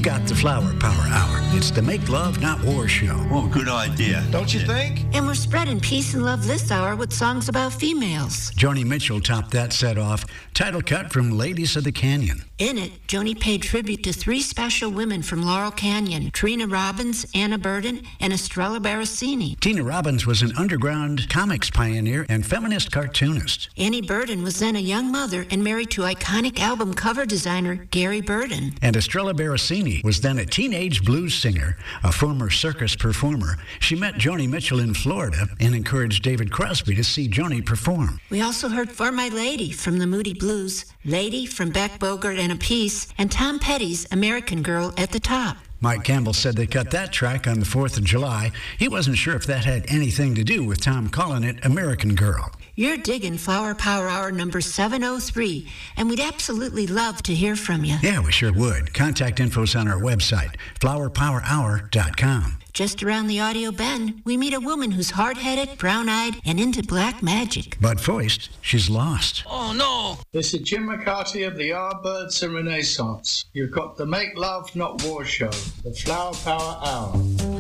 got the Flower Power Hour. It's the Make Love, Not War show. Oh, good idea. Don't you think? And we're spreading peace and love this hour with songs about females. Joni Mitchell topped that set off. Title cut from Ladies of the Canyon. In it, Joni paid tribute to 3 special women from Laurel Canyon: Trina Robbins, Anna Burden, and Estrella Barracini. Tina Robbins was an underground comics pioneer and feminist cartoonist. Annie Burden was then a young mother and married to iconic album cover designer Gary Burden. And Estrella Barracini was then a teenage blues singer, a former circus performer. She met Joni Mitchell in Florida and encouraged David Crosby to see Joni perform. We also heard For My Lady from the Moody Blues, Lady from Beck Bogert and a Piece, and Tom Petty's American Girl at the top. Mike Campbell said they cut that track on the 4th of July. He wasn't sure if that had anything to do with Tom calling it American Girl. You're digging Flower Power Hour number 703, and we'd absolutely love to hear from you. Yeah, we sure would. Contact info's on our website, flowerpowerhour.com. Just around the audio bend, we meet a woman who's hard-headed, brown-eyed, and into black magic. But voiced, she's lost. Oh, no! This is Jim McCarthy of the Yardbirds and Renaissance. You've got the Make Love, Not War show, the Flower Power Hour.